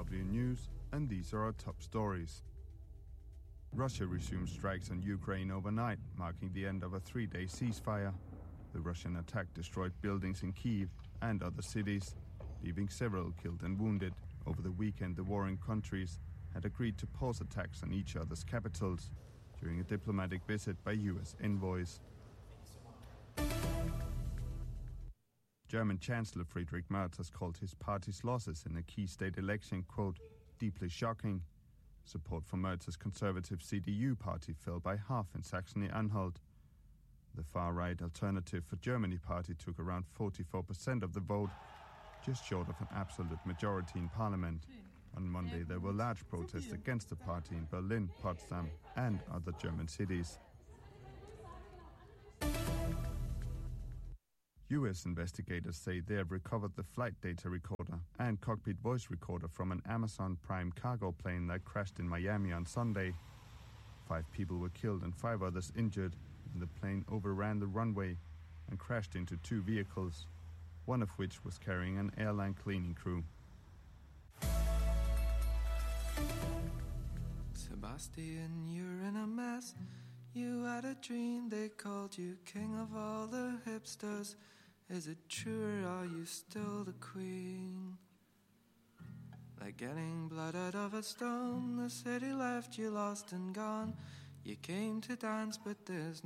DW News, and these are our top stories. Russia resumed strikes on Ukraine overnight, marking the end of a 3-day ceasefire. The Russian attack destroyed buildings in Kyiv and other cities, leaving several killed and wounded. Over the weekend, the warring countries had agreed to pause attacks on each other's capitals during a diplomatic visit by US envoys. German Chancellor Friedrich Merz has called his party's losses in a key state election, quote, deeply shocking. Support for Merz's conservative CDU party fell by half in Saxony-Anhalt. The far-right Alternative for Germany party took around 44% of the vote, just short of an absolute majority in parliament. On Monday, there were large protests against the party in Berlin, Potsdam, and other German cities. US investigators say they have recovered the flight data recorder and cockpit voice recorder from an Amazon Prime cargo plane that crashed in Miami on Sunday. 5 people were killed and 5 others injured when the plane overran the runway and crashed into 2 vehicles, one of which was carrying an airline cleaning crew. Sebastian, you're in a mess. You had a dream, they called you king of all the hipsters. Is it true or are you still the queen? Like getting blood out of a stone, the city left you lost and gone. You came to dance but there's